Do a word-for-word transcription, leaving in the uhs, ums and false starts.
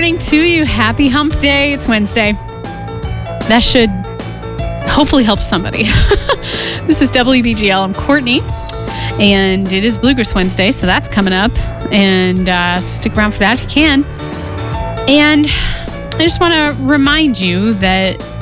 morning to you. Happy hump day. It's Wednesday. That should hopefully help somebody. This is W B G L. I'm Courtney, and it is Bluegrass Wednesday, so that's coming up. And uh, stick around for that if you can. And I just want to remind you that